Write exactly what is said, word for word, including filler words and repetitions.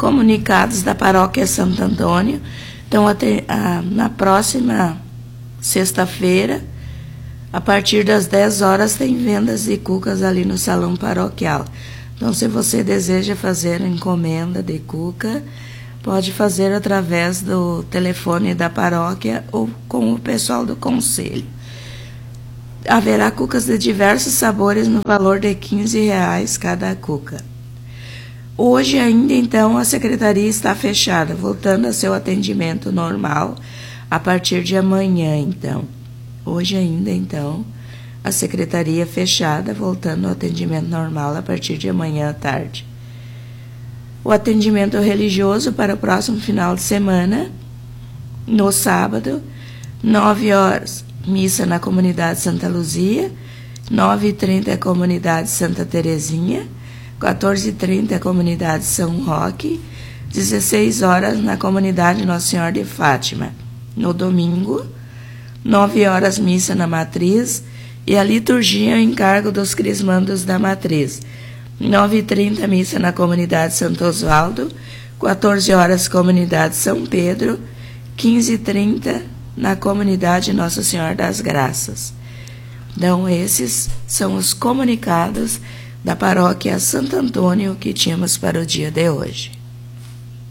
comunicados da Paróquia Santo Antônio. Então, até, a, na próxima sexta-feira, a partir das dez horas, tem vendas de cucas ali no salão paroquial. Então, se você deseja fazer a encomenda de cuca, pode fazer através do telefone da paróquia ou com o pessoal do conselho. Haverá cucas de diversos sabores no valor de quinze reais cada cuca. Hoje ainda, então, a secretaria está fechada, voltando a seu atendimento normal a partir de amanhã, então. Hoje ainda, então, a secretaria fechada, voltando ao atendimento normal a partir de amanhã à tarde. O atendimento religioso para o próximo final de semana, no sábado, nove horas, missa na comunidade Santa Luzia, nove e trinta, comunidade Santa Terezinha, quatorze e trinta, comunidade São Roque, dezesseis horas na comunidade Nossa Senhora de Fátima. No domingo, nove horas, missa na matriz e a liturgia em encargo dos crismandos da matriz. nove e trinta, missa na comunidade Santo Osvaldo, quatorze horas, comunidade São Pedro, quinze e trinta, na comunidade Nossa Senhora das Graças. Então, esses são os comunicados da paróquia Santo Antônio que tínhamos para o dia de hoje.